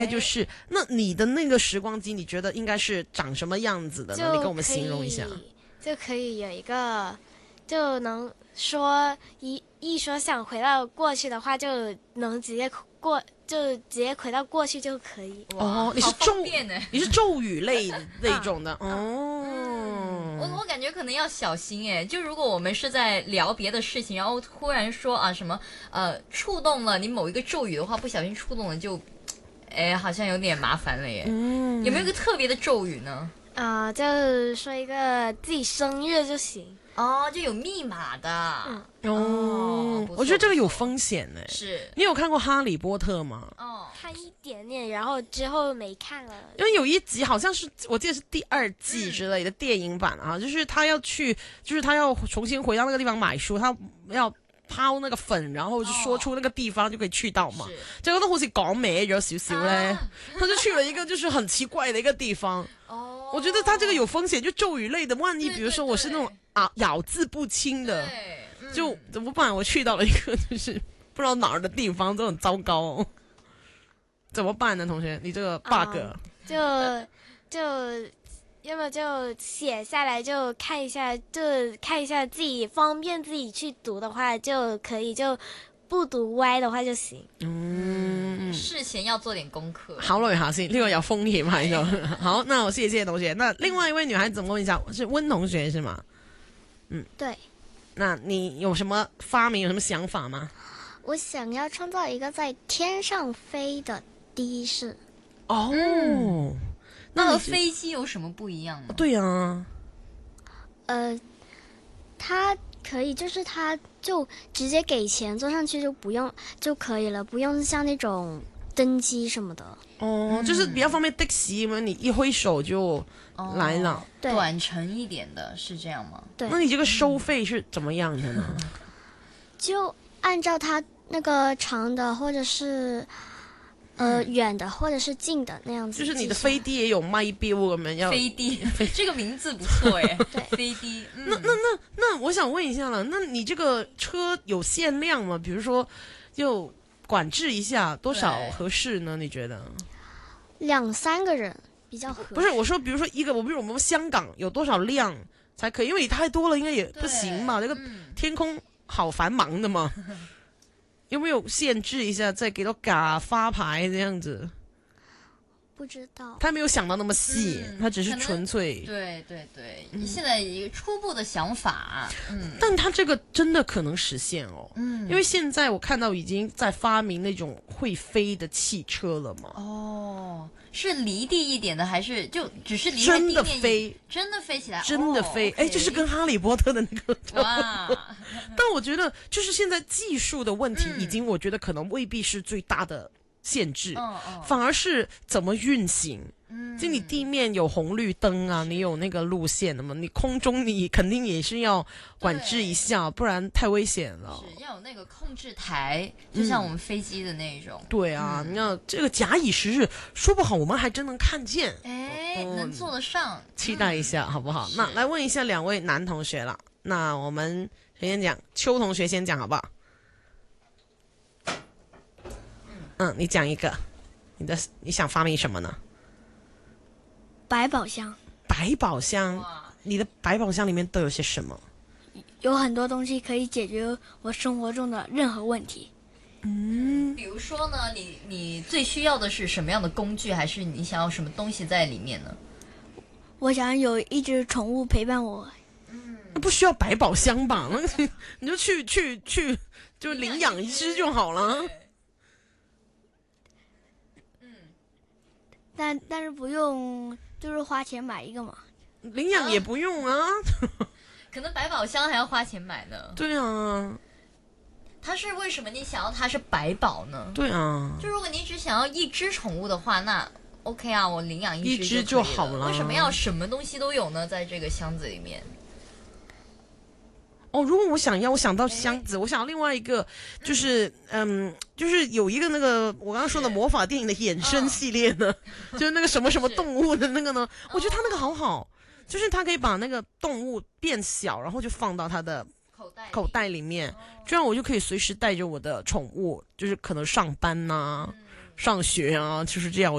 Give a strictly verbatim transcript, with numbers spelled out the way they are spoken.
就是那你的那个时光机，你觉得应该是长什么样子的呢？你跟我们形容一下。 就可以有一个，就能说一一说想回到过去的话，就能直接过，就直接回到过去就可以。 哦，你是咒，你是咒语类那种的、嗯、哦。 嗯、我我感觉可能要小心哎，就如果我们是在聊别的事情，然后突然说啊什么呃触动了你某一个咒语的话，不小心触动了就。哎，好像有点麻烦了耶。嗯，有没有一个特别的咒语呢？ 啊、呃，就是说一个自己生日就行。 哦，就有密码的。 嗯， 哦，我觉得这个有风险呢。 是， 你有看过《哈利波特》吗？ 哦，看一点点，然后之后没看了。 因为有一集好像是我记得是第二季之类的电影版啊，嗯、就是他要去，就是他要重新回到那个地方买书，他要。拋那個粉，然後就說出那個地方就可以去到嘛，結果都好似講歪咗少少咧，他就去了一個就是很奇怪的一個地方。哦，我覺得他這個有風險，就咒語類的，萬一比如說我是那種啊咬字不清的，嗯、就怎麼辦？我去到了一個就是不知道哪兒的地方，都很糟糕、哦，怎麼辦呢？同學，你這個 bug、嗯、 就就。要麼就寫下來，就看一下，就看一下自己方便自己去讀的話就可以，就不讀歪的話就行。 嗯，事前要做點功課， 考慮下先，呢、這個有風險喺度。好，那我謝謝同學。那另外一位女孩子，我問一下，是溫同學是嗎？嗯， 對。 那你有什麼發明，有什麼想法嗎？ 我想要創造一個在天上飛的的士。 哦。 嗯，那和飛機有什麼不一樣呢？ 對啊， 呃，它可以，就是它就直接給錢坐上去就不用就可以了，不用像那種登機什麼的。 哦，嗯、就是比較方便的士嘛，你一揮手就來了。 哦、 對， 短程一點的是這樣嗎？ 對。 那你這個收費是怎麼樣的呢？ 就按照它那個長的或者是。呃，遠的或者是近的那樣子， 就是你的飛的也有賣標咁樣，要飛的，這個名字不錯哎，對，飛的。 嗯、那那那那，我想問一下了，那你這個車有限量嗎？比如說，就管制一下，多少合適呢？你覺得？ 兩三個人比較合適。 不是，我說，比如說一個，我比如我們香港有多少輛才可以？因為你太多了，應該也不行嘛。這個天空好繁忙的嘛。有沒有限制一下，再給到假發牌這樣子？ 不知道， 他沒有想到那麼細，嗯、他只是純粹。 對對對，嗯、現在一個初步的想法，嗯， 但他這個真的可能實現哦，嗯，因為現在我看到已經在發明那種會飛的汽車了嘛。 哦，是離地一點的，還是就只是離真的飛， 真的飛起來， 真的飛？哎、哦，就是跟哈利波特的那個。 哇！ 但我覺得，就是現在技術的問題，已經我覺得可能未必是最大的限制，嗯嗯、反而是怎麼運行。嗯，就你地面有紅綠燈啊，你有那個路線的嘛，你空中你肯定也是要管制一下，不然太危險了。 是要有那個控制台，就像我們飛機的那種。 嗯、對啊，嗯、那這個假以時日，說不好我們還真能看見。 哎，嗯、能做得上， 期待一下、嗯、好不好？那來問一下兩位男同學了，那我們誰先講？邱同學先講好不好？嗯，你講一個，你的你想發明什麼呢？ 百寶箱。 百寶箱，你的百寶箱裡面都有些什麼？ 有很多東西可以解決我生活中的任何問題。 嗯，比如說呢，你你最需要的是什麼樣的工具，還是你想要什麼東西在裡面呢？ 我想有一隻寵物陪伴我。 嗯，不需要百寶箱吧？那個你就去去去，就領養一隻就好了。 但但是不用，就是花錢買一個嘛。 領養也不用啊， 可能百寶箱還要花錢買呢。 對啊， 它是為什麼你想要它是百寶呢？ 對啊， 就如果你只想要一隻寵物的話，那 OK 啊，我領養一隻一隻就好了。 為什麼要什麼東西都有呢？在這個箱子裡面。 哦，如果我想要，我想到箱子，我想要另外一個，就是嗯，就是有一個那個我剛剛說的魔法電影的衍生系列呢，就是那個什麼什麼動物的那個呢，我覺得它那個好好，就是它可以把那個動物變小，然後就放到它的口袋口袋裡面，這樣我就可以隨時帶着我的寵物，就是可能上班吶、啊。 上学啊，就是这样。